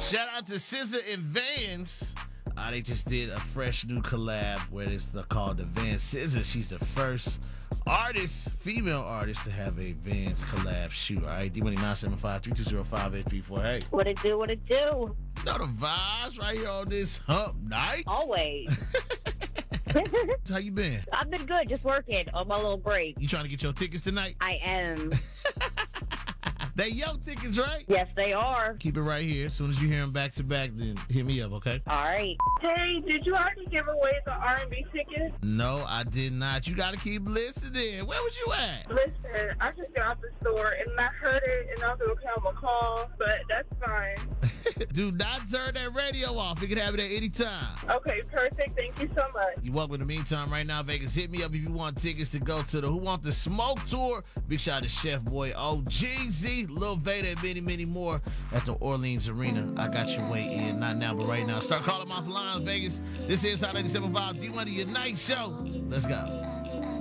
Shout out to SZA and Vans. They just did a fresh new collab where it's called the Vans SZA. She's the first female artist to have a Vans collab shoot. All right, D-Money-975-320-5834. Hey. What it do, what it do? You know the vibes right here on this hump night. Always. How you been? I've been good, just working on my little break. You trying to get your tickets tonight? I am. They your tickets, right? Yes, they are. Keep it right here. As soon as you hear them back to back, then hit me up, okay? All right. Hey, did you already give away the R&B tickets? No, I did not. You got to keep listening. Where was you at? Listen, I just got out the store and I heard it and I was going to come a call, but that's fine. Do not turn that radio off. You can have it at any time. Okay, perfect. Thank you so much. You're welcome. In the meantime, right now, Vegas, hit me up if you want tickets to go to the Who Want the Smoke tour. Big shout out to Chef Boy OGZ, Lil Vader, and many, many more at the Orleans Arena. I got your way in. Not now, but right now. Start calling off the line, Vegas. This is Hot 97.5 D1 Your Night Show. Let's go.